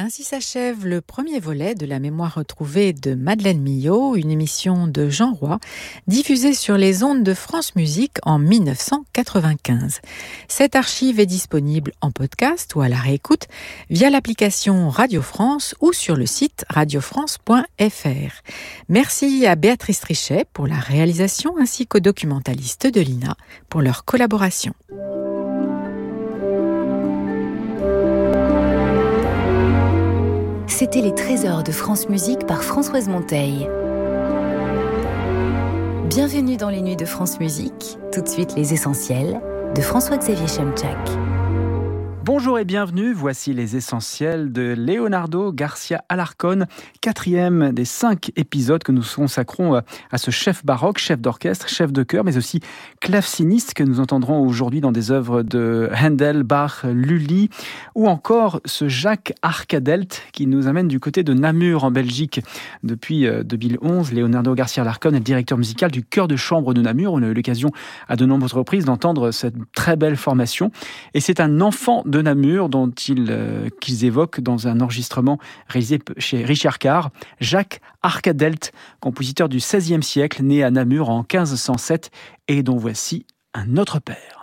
Ainsi s'achève le premier volet de la mémoire retrouvée de Madeleine Millot, une émission de Jean Roy, diffusée sur les ondes de France Musique en 1995. Cette archive est disponible en podcast ou à la réécoute via l'application Radio France ou sur le site radiofrance.fr. Merci à Béatrice Trichet pour la réalisation ainsi qu'aux documentalistes de l'INA pour leur collaboration. C'était les trésors de France Musique par Françoise Monteil. Bienvenue dans les nuits de France Musique. Tout de suite, les essentiels de François-Xavier Chemchak. Bonjour et bienvenue, voici les essentiels de Leonardo Garcia Alarcón, 4e des 5 épisodes que nous consacrons à ce chef baroque, chef d'orchestre, chef de chœur, mais aussi claveciniste que nous entendrons aujourd'hui dans des œuvres de Handel, Bach, Lully, ou encore ce Jacques Arcadelt qui nous amène du côté de Namur en Belgique. Depuis 2011, Leonardo Garcia Alarcón est le directeur musical du chœur de chambre de Namur. On a eu l'occasion à de nombreuses reprises d'entendre cette très belle formation. Et c'est un enfant de Namur dont qu'ils évoquent dans un enregistrement réalisé chez Richard Carr, Jacques Arcadelt, compositeur du XVIe siècle, né à Namur en 1507 et dont voici un autre père.